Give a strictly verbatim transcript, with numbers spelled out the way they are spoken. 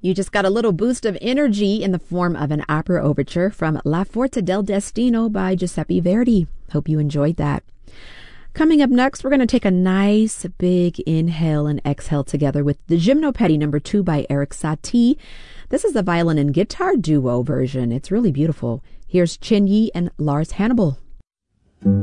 You just got a little boost of energy in the form of an opera overture from La Forza del Destino by Giuseppe Verdi. Hope you enjoyed that. Coming up next, we're going to take a nice big inhale and exhale together with the Gymnopédie number two by Erik Satie. This is the violin and guitar duo version. It's really beautiful. Here's Chen Yi and Lars Hannibal.